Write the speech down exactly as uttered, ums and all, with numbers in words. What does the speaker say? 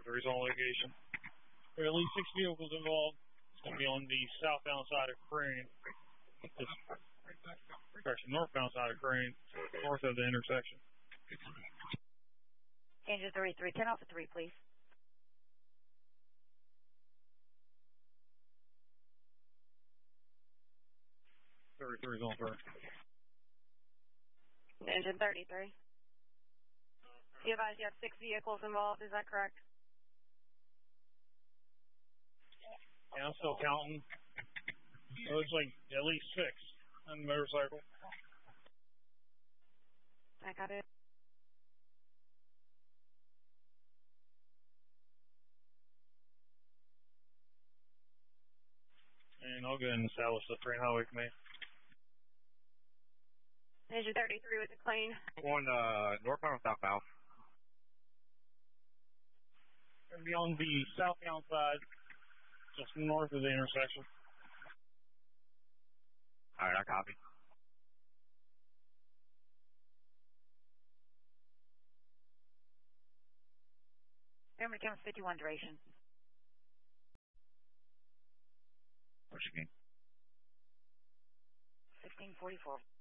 three is on location. There are at least six vehicles involved. It's going to be on the southbound side of Crane. It's actually northbound side of Crane, north of the intersection. Engine three three, ten off the three, please. thirty-three is on three. Engine thirty-three. You advise you have six vehicles involved, is that correct? Yeah, I'm still counting. It looks like at least six on the motorcycle. I got it. And I'll go ahead and establish the Crane Highway Command. Engine thirty-three with the plane. Going uh, northbound or southbound? Going to be on the southbound side, just north of the intersection. All right, I copy. Memory counts fifty-one duration. What's your game? sixteen forty-four.